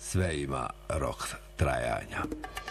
sve ima rok trajanja.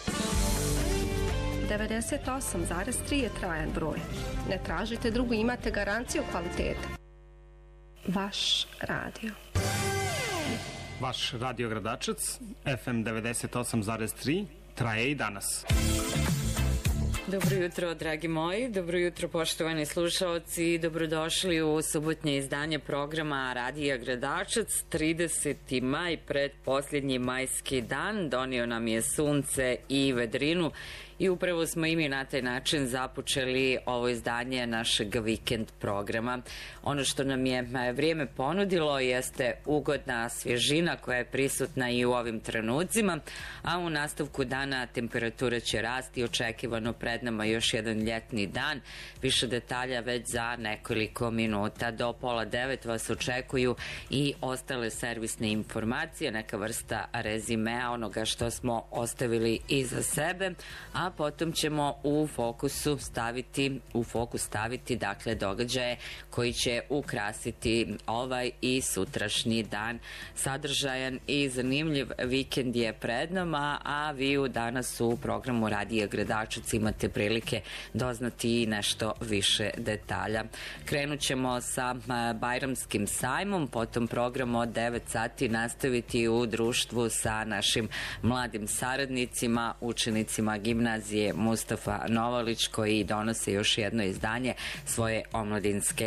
98,3 je trajan broj. Ne tražite drugu, imate garanciju kvalitete. Vaš radio. Vaš radio Gradačac, FM 98,3, traje i danas. Dobro jutro, dragi moji, dobro jutro, poštovani slušaoci, dobrodošli u subotnje izdanje programa Radija Gradačac. 30. maj, pred posljednji majski dan, donio nam je sunce i vedrinu i upravo smo i mi na taj način započeli ovo izdanje našeg vikend programa. Ono što nam je vrijeme ponudilo jeste ugodna svježina koja je prisutna i u ovim trenucima, a u nastavku dana temperatura će rasti, očekivano pred nama još jedan ljetni dan. Više detalja već za nekoliko minuta. Do 8:30 vas očekuju i ostale servisne informacije, neka vrsta rezimea onoga što smo ostavili iza sebe, a potom ćemo u fokus staviti dakle događaje koji će ukrasiti ovaj i sutrašnji dan. Sadržajan i zanimljiv vikend je pred nama, a vi danas u programu Radija Gradačac imate prilike doznati nešto više detalja. Krenut ćemo sa Bajramskim sajmom, potom program od 9 sati nastaviti u društvu sa našim mladim saradnicima, učenicima gimnazije Mustafa Novalić, koji donose još jedno izdanje svoje omladinske